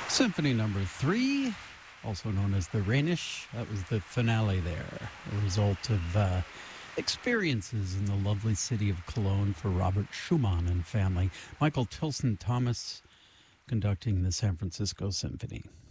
Symphony number 3, also known as the Rhenish. That was the finale there, a result of experiences in the lovely city of Cologne for Robert Schumann and family. Michael Tilson Thomas conducting the San Francisco Symphony.